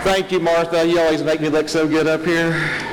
Thank you, Martha. You always make me look so good up here.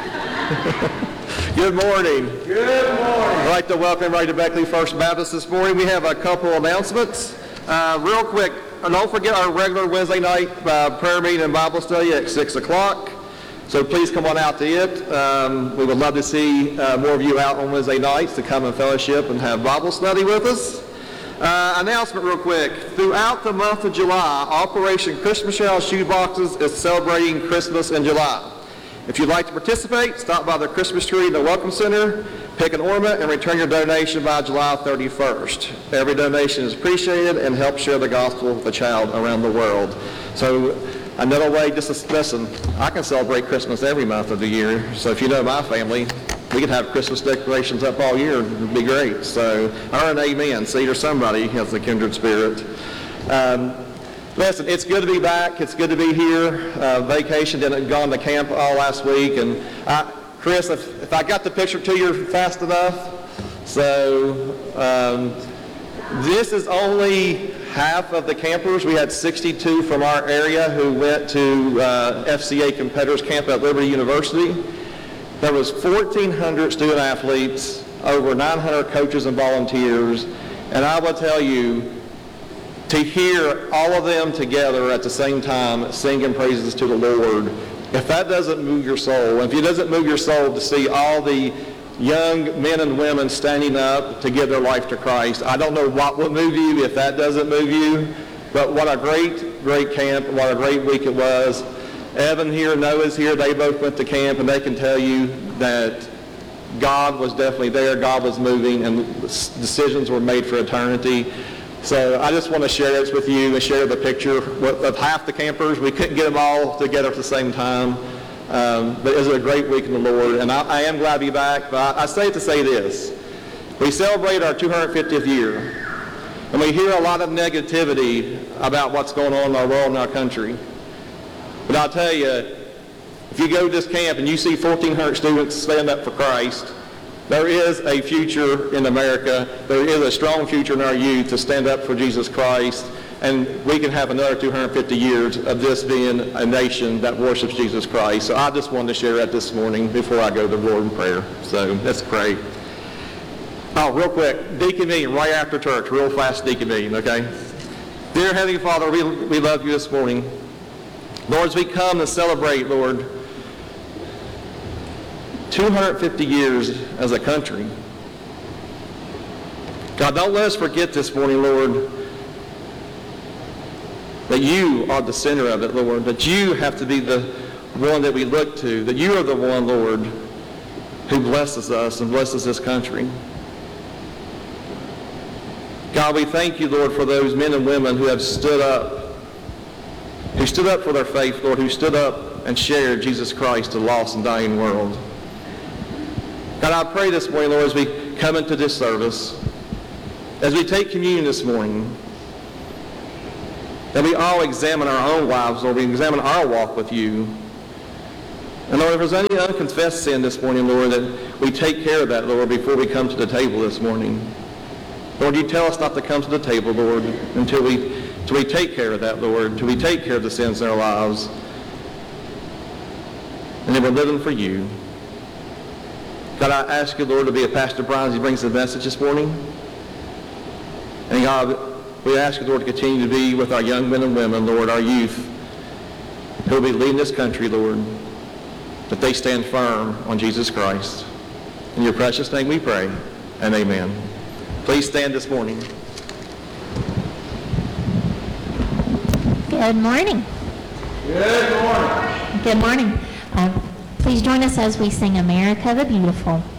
Good morning. Good morning. I'd like to welcome everybody to Beckley First Baptist this morning. We have a couple announcements. Real quick, don't forget our regular Wednesday night prayer meeting and Bible study at 6 o'clock. So please come on out to it. We would love to see more of you out on Wednesday nights to come and fellowship and have Bible study with us. Announcement real quick. Throughout the month of July, Operation Christmas Child Shoe Boxes is celebrating Christmas in July. If you'd like to participate, stop by the Christmas tree in the Welcome Center, pick an ornament, and return your donation by July 31st. Every donation is appreciated and helps share the gospel with the child around the world. So another way, listen, I can celebrate Christmas every month of the year. So if you know my family, we could have Christmas decorations up all year. It'd be great. So earn an amen. See, there's somebody who has the kindred spirit. Listen, it's good to be back. It's good to be here. Vacation, didn't gone to camp all last week. And Chris, if I got the picture to you fast enough. So this is only half of the campers. We had 62 from our area who went to FCA competitors camp at Liberty University. There was 1,400 student athletes, over 900 coaches and volunteers, and I will tell you, to hear all of them together at the same time singing praises to the Lord, if that doesn't move your soul, if it doesn't move your soul to see all the young men and women standing up to give their life to Christ, I don't know what will move you if that doesn't move you, but what a great, great camp, what a great week it was. Evan here, Noah's here, they both went to camp, and they can tell you that God was definitely there, God was moving, and decisions were made for eternity. So I just want to share this with you and share the picture of half the campers. We couldn't get them all together at the same time, but it was a great week in the Lord, and I am glad to be back, but I say it to say this. We celebrate our 250th year, and we hear a lot of negativity about what's going on in our world and our country. But I'll tell you, if you go to this camp and you see 1,400 students stand up for Christ, there is a future in America. There is a strong future in our youth to stand up for Jesus Christ, and we can have another 250 years of this being a nation that worships Jesus Christ. So I just wanted to share that this morning before I go to the Lord in prayer. So let's pray. Oh, real quick, deacon meeting right after church, real fast deacon meeting, okay? Dear Heavenly Father, we love you this morning. Lord, as we come and celebrate, Lord, 250 years as a country. God, don't let us forget this morning, Lord, that you are the center of it, Lord, that you have to be the one that we look to, that you are the one, Lord, who blesses us and blesses this country. God, we thank you, Lord, for those men and women who have stood up for their faith, Lord, who stood up and shared Jesus Christ to the lost and dying world. God, I pray this morning, Lord, as we come into this service, as we take communion this morning, that we all examine our own lives, Lord, we examine our walk with you. And Lord, if there's any unconfessed sin this morning, Lord, that we take care of that, Lord, before we come to the table this morning. Lord, you tell us not to come to the table, Lord, until we take care of that, Lord, until we take care of the sins in our lives. And then we're living for you. God, I ask you, Lord, to be a Pastor Brian as he brings the message this morning. And God, we ask you, Lord, to continue to be with our young men and women, Lord, our youth, who will be leading this country, Lord, that they stand firm on Jesus Christ. In your precious name we pray, and amen. Please stand this morning. Good morning. Good morning. Good morning. Please join us as we sing America the Beautiful.